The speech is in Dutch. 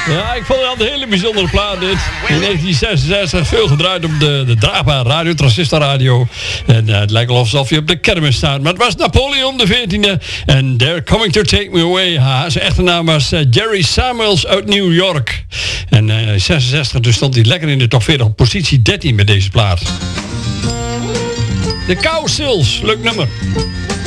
Ja, ik vond het altijd een hele bijzondere plaat dit. In 1966 veel gedraaid op de draagbare radio, transistorradio. En het lijkt alsof je op de kermis staat. Maar het was Napoleon XIV. En They're Coming to Take Me Away. Zijn echte naam was Jerry Samuels uit New York. En in 66 dus stond hij lekker in de top 40 op positie 13 met deze plaat. De Cowsills, leuk nummer.